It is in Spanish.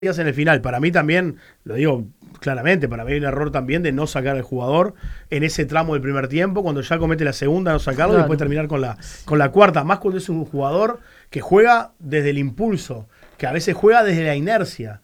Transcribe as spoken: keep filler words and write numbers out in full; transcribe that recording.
en el final. Para mí también, lo digo claramente, para mí hay un error también de no sacar al jugador en ese tramo del primer tiempo, cuando ya comete la segunda, no sacarlo, Claro. y después terminar con la, con la cuarta, más cuando es un jugador que juega desde el impulso, que a veces juega desde la inercia.